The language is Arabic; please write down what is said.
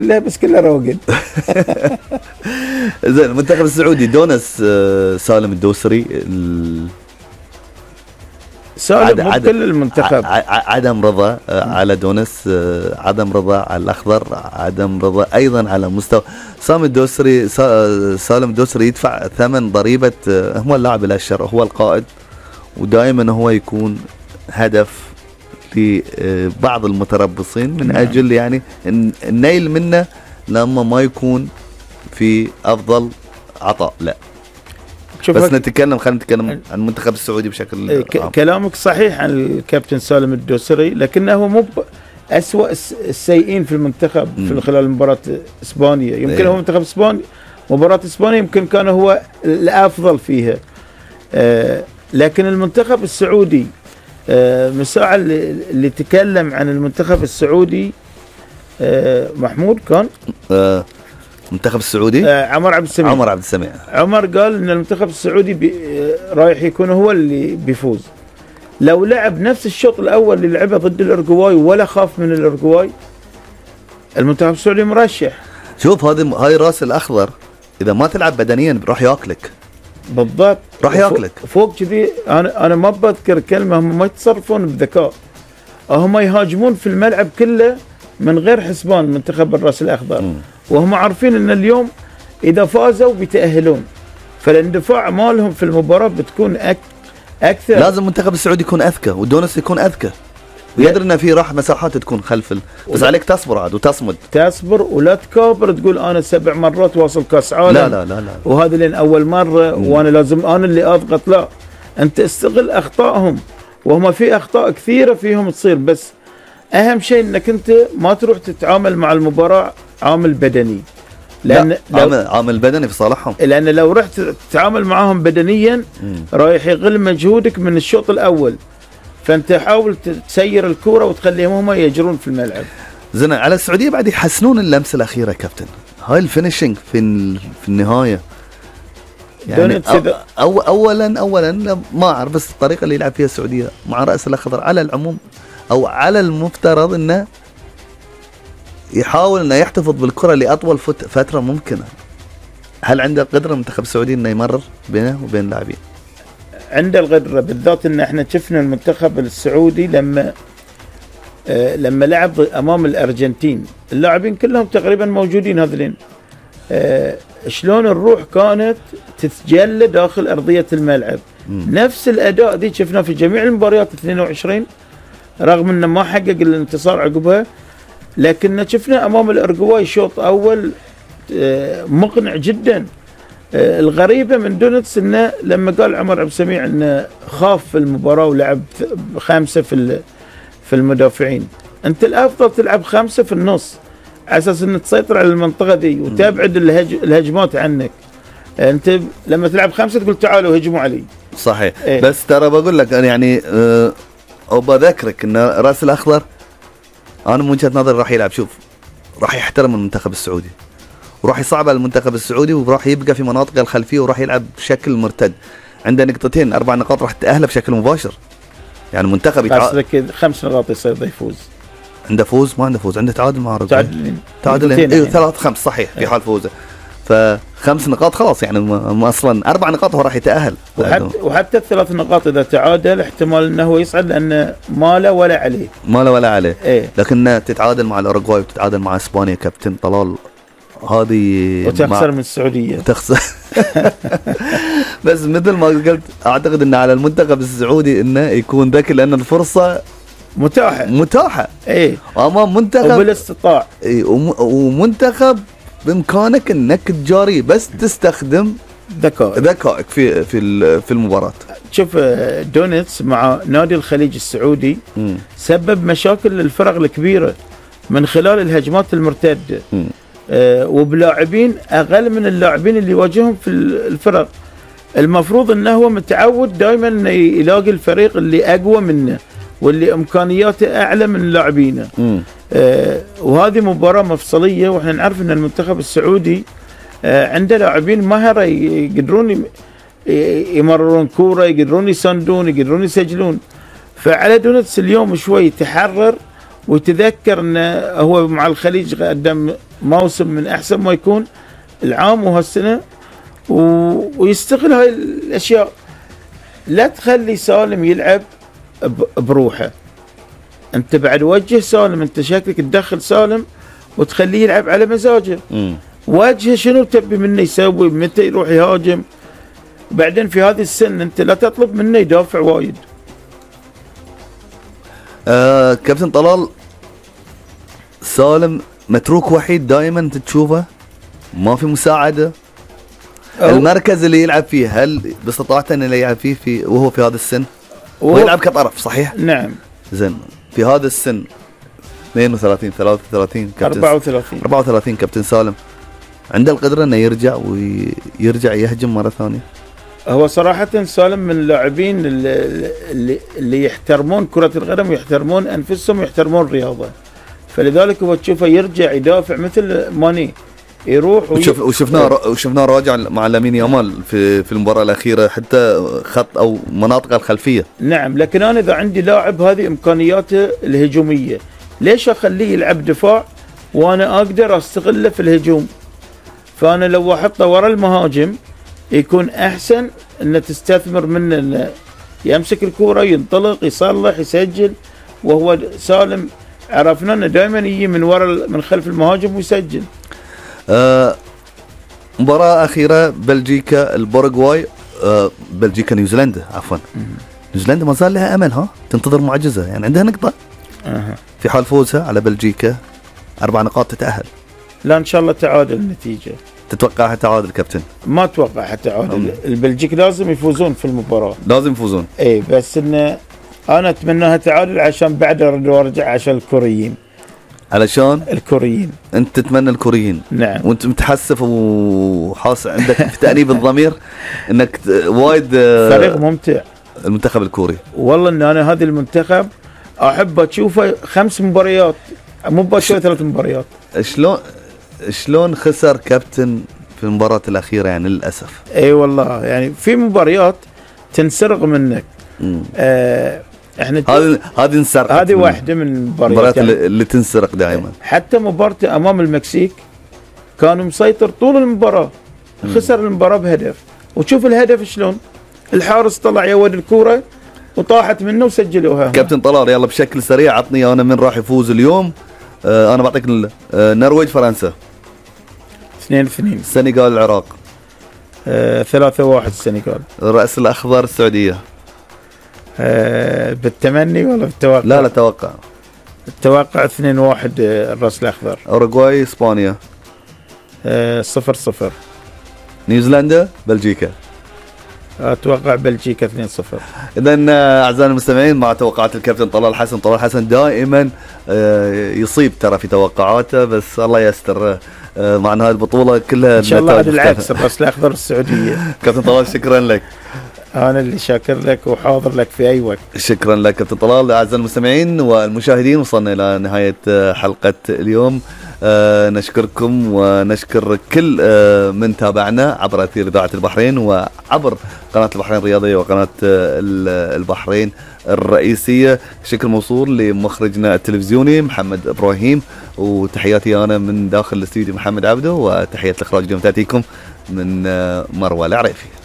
لا بس كله روقد. زين المنتخب السعودي دونس سالم الدوسري سالم مو كل المنتخب عدم رضا على دونس، عدم رضا على الأخضر، عدم رضا أيضا على مستوى سالم الدوسري. سالم الدوسري يدفع ثمن ضريبة، هو اللاعب الأشهر، هو القائد، ودائما هو يكون هدف لبعض المتربصين من أجل يعني النيل منه لما ما يكون في أفضل عطاء. لا بس خلينا نتكلم عن المنتخب السعودي بشكل كلامك صحيح عن الكابتن سالم الدوسري، لكنه مو أسوأ السيئين في المنتخب في خلال مباراة إسبانيا. يمكن هو منتخب إسبانيا، مباراة إسبانيا يمكن كان هو الأفضل فيها، لكن المنتخب السعودي مساعة اللي تكلم عن المنتخب السعودي محمود كان المنتخب السعودي عمر عبد السميع. عمر قال ان المنتخب السعودي رايح يكون هو اللي بيفوز لو لعب نفس الشوط الاول اللي لعبه ضد الأورجواي ولا خاف من الأورجواي. المنتخب السعودي مرشح. شوف هاي راس الاخضر اذا ما تلعب بدنيا راح ياكلك. بالضبط راح ياكلك. فوق كذي انا ما بذكر كلمه، هم ما يتصرفون بذكاء، هم يهاجمون في الملعب كله من غير حسبان منتخب الراس الاخضر. وهم عارفين ان اليوم اذا فازوا بيتاهلون، فالاندفاع مالهم في المباراه بتكون اكثر. لازم المنتخب السعودي يكون اذكى ودونس يكون اذكى ويدري ان في راح مساحات تكون خلف بس عليك تصبر عاد وتصمد، تصبر ولا تكابر تقول انا 7 مرات واصل كاس عالم. لا لا لا لا وهذا لين اول مره وانا لازم انا اللي اضغط. لا، انت استغل اخطائهم، وهم في اخطاء كثيره فيهم تصير، بس اهم شيء انك انت ما تروح تتعامل مع المباراه عامل بدني، لان عامل بدني في صالحهم، لان لو رحت تتعامل معاهم بدنيا رايح يقل مجهودك من الشوط الاول، فانت حاول تسير الكوره وتخليهم هم يجرون في الملعب. زين على السعوديه بعد يحسنون اللمسه الاخيره كابتن، هاي الفينيشنج في النهايه يعني اولا ما اعرف، بس الطريقه اللي يلعب فيها السعوديه مع راس الاخضر على العموم او على المفترض انه يحاول انه يحتفظ بالكره لاطول فتره ممكنه. هل عنده قدره المنتخب السعودي انه يمرر بينه وبين اللاعبين؟ عنده القدره، بالذات ان احنا شفنا المنتخب السعودي لما لعب امام الارجنتين، اللاعبين كلهم تقريبا موجودين هذولين، شلون الروح كانت تتجلى داخل ارضيه الملعب. نفس الاداء دي شفناه في جميع المباريات 22 رغم انه ما حقق الانتصار عقبها، لكن شفنا امام الأورجواي شوط اول مقنع جدا. الغريبه من دونتس انه لما قال عمر عبد السميع انه خاف في المباراه ولعب 5 في المدافعين. انت الافضل تلعب 5 في النص على اساس انك تسيطر على المنطقه دي وتبعد الهجمات عنك. انت لما تلعب 5 تقول تعالوا هجموا علي. صحيح. بس ترى بقول لك يعني وبذكرك ان راس الاخضر انا من وجهه نظري راح يلعب، شوف راح يحترم المنتخب السعودي وراح يصعب على المنتخب السعودي وراح يبقى في مناطق الخلفيه وراح يلعب بشكل مرتد. عنده 2 4 نقاط راح تأهله بشكل مباشر. يعني المنتخب قصدك 5 نقاط يصير يفوز. عنده فوز ما عنده فوز، عنده تعادل مع تعادلين ايوه 3-5 صحيح في حال فوزه. ف5 نقاط خلاص يعني اصلا 4 نقاط هو راح يتأهل. وحتى ال3 نقاط اذا تعادل احتمال انه هو يصعد لانه ما له ولا عليه. لكن تتعادل مع الأورجواي وتتعادل مع اسبانيا كابتن طلال هذه وتخسر من السعوديه تخسر. بس مثل ما قلت اعتقد ان على المنتخب السعودي انه يكون ذكي لان الفرصه متاحه امام منتخب وبالاستطاع ومنتخب بامكانك انك تجاري بس تستخدم ذكائك في المباراه. شوف دونتس مع نادي الخليج السعودي سبب مشاكل للفرق الكبيره من خلال الهجمات المرتده وبلاعبين اقل من اللاعبين اللي يواجههم في الفرق. المفروض انه هو متعود دائما انه يلاقي الفريق اللي اقوى منه واللي امكانياته اعلى من لاعبينه. وهذه مباراه مفصليه، واحنا نعرف ان المنتخب السعودي عنده لاعبين مهره يقدرون يمررون كوره، يقدرون يساندون، يقدرون يسجلون. فعلى دونتس اليوم شوي تحرر ويتذكر انه هو مع الخليج قدم موسم من احسن ما يكون العام وهالسنه، ويستغل هاي الاشياء. لا تخلي سالم يلعب بروحه، انت بعد وجه سالم، انت شكلك تدخل سالم وتخليه يلعب على مزاجه. واجهه شنو تبي منه يسوي، متى يروح يهاجم. بعدين في هذه السن انت لا تطلب منه يدافع وايد. كابتن طلال، سالم متروك وحيد دائما تشوفه، ما في مساعده. المركز اللي يلعب فيه هل باستطاعته انه يلعب فيه وهو في هذا السن؟ ويلعب كطرف صحيح؟ نعم. زين في هذا السن 32 33 كابتن 34 كابتن سالم عنده القدره انه يرجع يهجم مره ثانيه؟ هو صراحة سالم من اللاعبين اللي يحترمون كرة القدم ويحترمون انفسهم ويحترمون الرياضة، فلذلك هو تشوفه يرجع يدافع مثل ماني، يروح وشفناه راجع مع لامين يامال في المباراة الأخيرة حتى خط أو مناطق الخلفية. نعم، لكن أنا إذا عندي لاعب هذه إمكانياته الهجومية، ليش أخليه يلعب دفاع وأنا أقدر أستغله في الهجوم؟ فأنا لو أحطه ورا المهاجم يكون أحسن أنه تستثمر منه، أنه يمسك الكورة ينطلق يصلح يسجل. وهو سالم عرفنا أنه دائما يجي من خلف المهاجم ويسجل. مباراة أخيرة بلجيكا البورغواي، بلجيكا نيوزيلندا عفوا. نيوزيلندا ما زال لها أمل، تنتظر معجزة، يعني عندها نقطة. في حال فوزها على بلجيكا 4 نقاط تتأهل. لا إن شاء الله تعادل النتيجة. تتوقعها تعادل كابتن؟ ما أتوقعها تعادل. البلجيك لازم يفوزون في المباراة، لازم يفوزون. إيه، بس إنه أنا أتمناها تعادل عشان بعد أرجع عشان الكوريين. علشان الكوريين انت تتمنى الكوريين؟ نعم. وانت متحسف وحاس عندك في تأنيب الضمير انك وايد فريق ممتع المنتخب الكوري. والله ان انا هذا المنتخب احب اشوفه 5 مباريات، مو بس 3 مباريات. شلون خسر كابتن في المباراة الأخيرة يعني للأسف؟ اي والله، يعني في مباريات تنسرق منك. احنا هذه انسرقت، هذه واحدة من المباريات يعني اللي تنسرق دائما. حتى مباراته امام المكسيك كان مسيطر طول المباراة، خسر المباراة بهدف. وشوف الهدف شلون، الحارس طلع يود الكورة وطاحت منه وسجلوها. كابتن طلال يلا بشكل سريع عطني انا من راح يفوز اليوم. انا بعطيك النرويج فرنسا 2-2، السنغال العراق 3-1 السنغال، الرأس الأخضر السعودية. بالتمني ولا بالتوقع؟ لا توقع. التوقع 2-1 الرأس الأخضر. أوروغواي إسبانيا 0-0. نيوزيلندا بلجيكا. اتوقع بلجيكا 2-0. اذا اعزائنا المستمعين مع توقعات الكابتن طلال حسن. طلال حسن دائما يصيب ترى في توقعاته، بس الله يستر معنا هذه البطوله كلها ان شاء الله. هذا العكس، الراس الاخضر السعوديه. كابتن طلال شكرا لك. انا اللي شاكر لك وحاضر لك في اي وقت. شكرا لك كابتن طلال. اعزائنا المستمعين والمشاهدين وصلنا الى نهايه حلقه اليوم. نشكركم ونشكر كل من تابعنا عبر أثير إذاعة البحرين وعبر قناة البحرين الرياضية وقناة البحرين الرئيسية. شكر موصول لمخرجنا التلفزيوني محمد إبراهيم، وتحياتي أنا من داخل الاستوديو محمد عبده، وتحيات الإخراج اليوم تأتيكم من مروى العريفي.